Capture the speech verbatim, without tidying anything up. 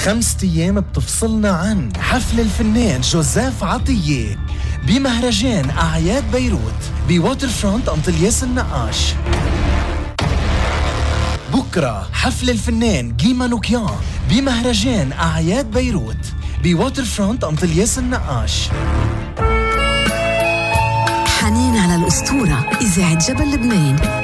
خمسة أيام بتفصلنا عن حفل الفنان جوزيف عطية بمهرجان أعياد بيروت بواتر فرونت أنطلياس النقاش. بكرة حفل الفنان جيما نوكيان بمهرجان أعياد بيروت بواتر فرونت أنطلياس النقاش. حنين على الأسطورة إذاعة جبل لبنان.